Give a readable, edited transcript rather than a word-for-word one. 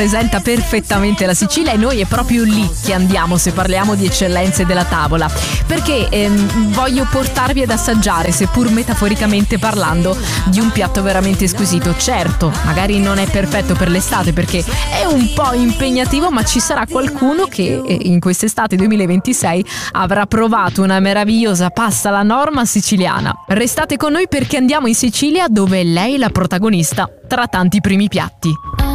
Presenta perfettamente la Sicilia e noi è proprio lì che andiamo se parliamo di eccellenze della tavola, perché voglio portarvi ad assaggiare, seppur metaforicamente parlando, di un piatto veramente squisito. Certo, magari non è perfetto per l'estate perché è un po' impegnativo, ma ci sarà qualcuno che in quest'estate 2026 avrà provato una meravigliosa pasta alla norma siciliana. Restate con noi perché andiamo in Sicilia, dove lei è la protagonista tra tanti primi piatti.